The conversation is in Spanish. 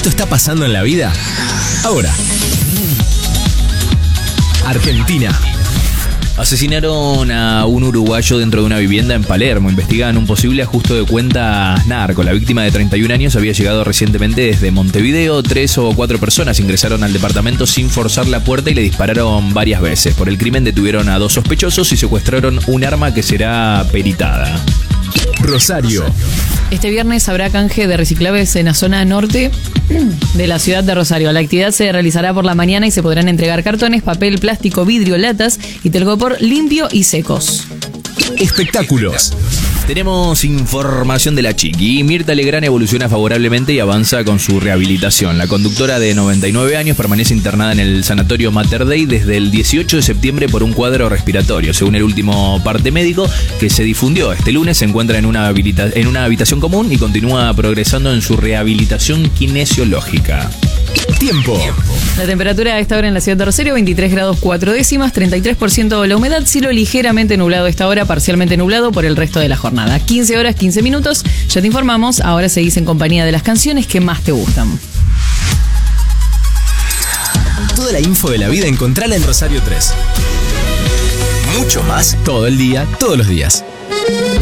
esto está pasando en la vida? Ahora. Argentina. Asesinaron a un uruguayo dentro de una vivienda en Palermo. Investigan un posible ajuste de cuentas narco. La víctima de 31 años había llegado recientemente desde Montevideo. 3 o 4 personas ingresaron al departamento sin forzar la puerta y le dispararon varias veces. Por el crimen detuvieron a 2 sospechosos y secuestraron un arma que será peritada. Rosario. Este viernes habrá canje de reciclables en la zona norte de la ciudad de Rosario. La actividad se realizará por la mañana y se podrán entregar cartones, papel, plástico, vidrio, latas y telgopor limpio y secos. Espectáculos. Tenemos información de la Chiqui. Mirta Legrand evoluciona favorablemente y avanza con su rehabilitación. La conductora de 99 años permanece internada en el sanatorio Mater Dei desde el 18 de septiembre por un cuadro respiratorio. Según el último parte médico que se difundió este lunes, se encuentra en una habitación común y continúa progresando en su rehabilitación kinesiológica. Tiempo. La temperatura a esta hora en la ciudad de Rosario, 23 grados 4 décimas, 33% de la humedad, cielo ligeramente nublado a esta hora, parcialmente nublado por el resto de la jornada. 15 horas, 15 minutos, ya te informamos, ahora seguís en compañía de las canciones que más te gustan. Toda la info de la vida encontrala en Rosario 3. Mucho más todo el día, todos los días.